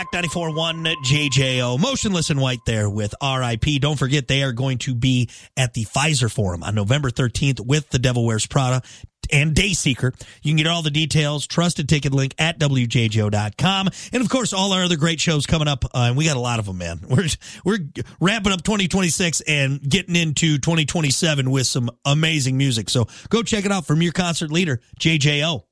94.1 JJO, Motionless in White there with RIP. Don't forget, they are going to be at the Pfizer Forum on November 13th with The Devil Wears Prada and Dayseeker. You can get all the details, trusted ticket link at WJJO.com. And, of course, all our other great shows coming up. And we got a lot of them, man. We're wrapping up 2026 and getting into 2027 with some amazing music. So go check it out from your concert leader, JJO.